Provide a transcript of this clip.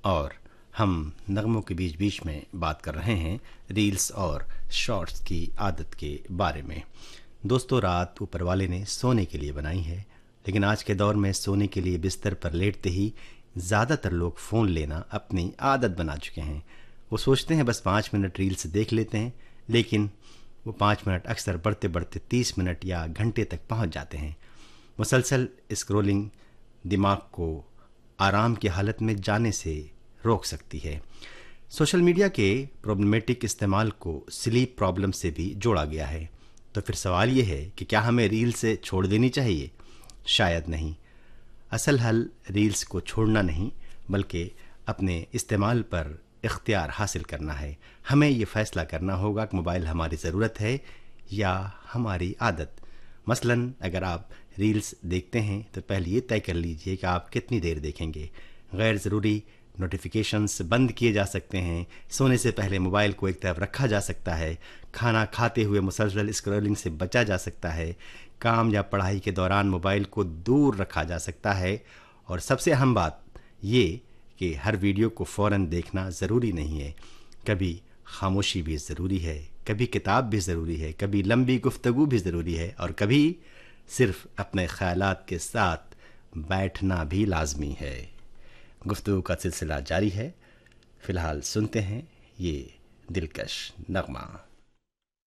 اور ہم نغموں کے بیچ بیچ میں بات کر رہے ہیں ریلز اور شارٹس کی عادت کے بارے میں۔ دوستو، رات اوپر والے نے سونے کے لیے بنائی ہے، لیکن آج کے دور میں سونے کے لیے بستر پر لیٹتے ہی زیادہ تر لوگ فون لینا اپنی عادت بنا چکے ہیں۔ وہ سوچتے ہیں بس 5 منٹ ریلز دیکھ لیتے ہیں، لیکن وہ 5 منٹ اکثر بڑھتے بڑھتے 30 منٹ یا گھنٹے تک پہنچ جاتے ہیں۔ مسلسل اسکرولنگ دماغ کو آرام کی حالت میں جانے سے روک سکتی ہے۔ سوشل میڈیا کے پرابلمیٹک استعمال کو سلیپ پرابلم سے بھی جوڑا گیا ہے۔ تو پھر سوال یہ ہے کہ کیا ہمیں ریل سے چھوڑ دینی چاہیے؟ شاید نہیں۔ اصل حل ریلز کو چھوڑنا نہیں، بلکہ اپنے استعمال پر اختیار حاصل کرنا ہے۔ ہمیں یہ فیصلہ کرنا ہوگا کہ موبائل ہماری ضرورت ہے یا ہماری عادت۔ مثلا اگر آپ ریلز دیکھتے ہیں تو پہلے یہ طے کر لیجئے کہ آپ کتنی دیر دیکھیں گے۔ غیر ضروری نوٹیفیکیشنز بند کیے جا سکتے ہیں۔ سونے سے پہلے موبائل کو ایک طرف رکھا جا سکتا ہے۔ کھانا کھاتے ہوئے مسلسل اسکرولنگ سے بچا جا سکتا ہے۔ کام یا پڑھائی کے دوران موبائل کو دور رکھا جا سکتا ہے۔ اور سب سے اہم بات یہ کہ ہر ویڈیو کو فوراً دیکھنا ضروری نہیں ہے۔ کبھی خاموشی بھی ضروری ہے، کبھی کتاب بھی ضروری ہے، کبھی لمبی گفتگو بھی ضروری ہے، اور کبھی صرف اپنے خیالات کے ساتھ بیٹھنا بھی لازمی ہے۔ گفتگو کا سلسلہ جاری ہے۔ فی الحال سنتے ہیں یہ دلکش نغمہ۔